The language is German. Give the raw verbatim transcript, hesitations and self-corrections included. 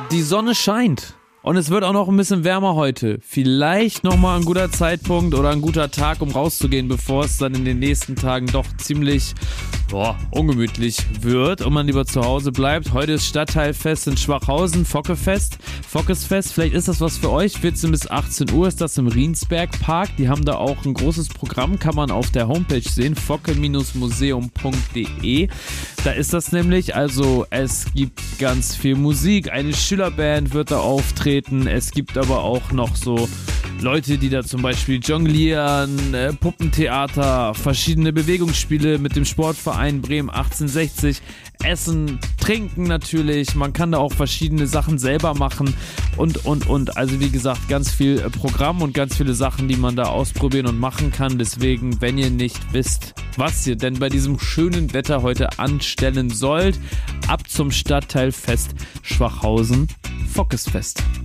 Die Sonne scheint. Und es wird auch noch ein bisschen wärmer heute. Vielleicht nochmal ein guter Zeitpunkt oder ein guter Tag, um rauszugehen, bevor es dann in den nächsten Tagen doch ziemlich boah, ungemütlich wird und man lieber zu Hause bleibt. Heute ist Stadtteilfest in Schwachhausen, Fockefest, Fockesfest. Vielleicht ist das was für euch. vierzehn bis achtzehn Uhr ist das im Riensberg Park. Die haben da auch ein großes Programm, kann man auf der Homepage sehen, focke museum punkt de. Da ist das nämlich, also es gibt ganz viel Musik, eine Schülerband wird da auftreten. Es gibt aber auch noch so Leute, die da zum Beispiel jonglieren, äh, Puppentheater, verschiedene Bewegungsspiele mit dem Sportverein Bremen achtzehnhundertsechzig, Essen, Trinken natürlich, man kann da auch verschiedene Sachen selber machen und, und, und. Also wie gesagt, ganz viel äh, Programm und ganz viele Sachen, die man da ausprobieren und machen kann. Deswegen, wenn ihr nicht wisst, was ihr denn bei diesem schönen Wetter heute anstellen sollt, ab zum Stadtteilfest Schwachhausen, Fockesfest.